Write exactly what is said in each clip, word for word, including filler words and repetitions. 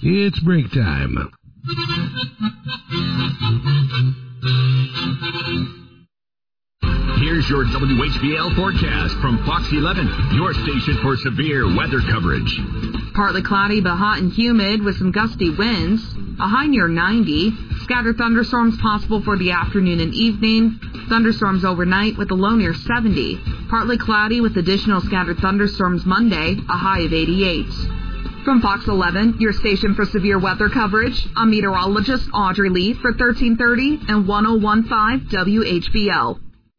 It's break time. Here's your W H B L forecast from Fox eleven, your station for severe weather coverage. Partly cloudy but hot and humid with some gusty winds. A high near ninety. Scattered thunderstorms possible for the afternoon and evening. Thunderstorms overnight with a low near seventy. Partly cloudy with additional scattered thunderstorms Monday, a high of eighty-eight. From Fox eleven, your station for severe weather coverage, I'm meteorologist Audrey Lee for thirteen thirty and ten fifteen W H B L.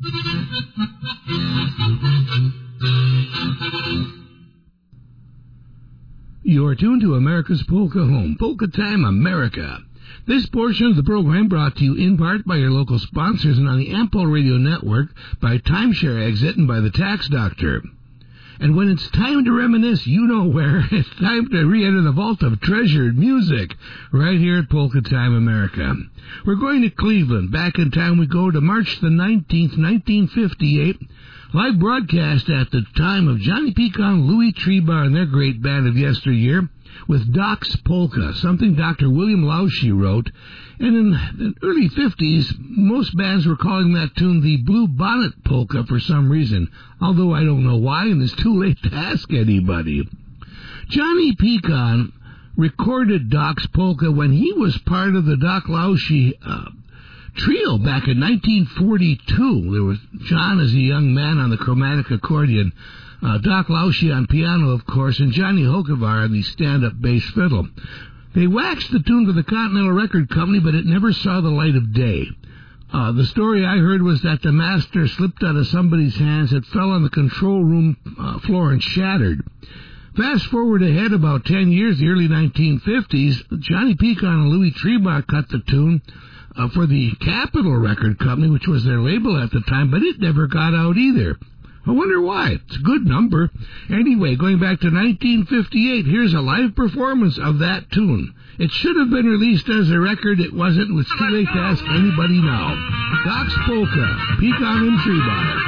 You're tuned to America's Polka Home, Polka Time America. This portion of the program brought to you in part by your local sponsors and on the Ampol Radio Network by Timeshare Exit and by the Tax Doctor. And when it's time to reminisce, you know where. It's time to re-enter the vault of treasured music right here at Polka Time America. We're going to Cleveland. Back in time we go to March the nineteenth, nineteen fifty-eight. Live broadcast at the time of Johnny Pecan, Louis Trebar, and their great band of yesteryear with Doc's Polka, something Doctor William Lauschy wrote. And in the early fifties, most bands were calling that tune the Blue Bonnet Polka for some reason, although I don't know why, and it's too late to ask anybody. Johnny Pecan recorded Doc's Polka when he was part of the Doc Lauschy uh, trio back in nineteen forty-two. There was John as a young man on the chromatic accordion, uh, Doc Lauschy on piano, of course, and Johnny Hokevar on the stand-up bass fiddle. They waxed the tune for the Continental Record Company, but it never saw the light of day. Uh, the story I heard was that the master slipped out of somebody's hands, it fell on the control room uh, floor and shattered. Fast forward ahead about ten years, the early nineteen fifties, Johnny Pecan and Louis Trebar cut the tune uh, for the Capitol Record Company, which was their label at the time, but it never got out either. I wonder why. It's a good number. Anyway, going back to nineteen fifty-eight, here's a live performance of that tune. It should have been released as a record. It wasn't. It's too late to ask anybody now. Doc's Polka, Pecan and Trebar.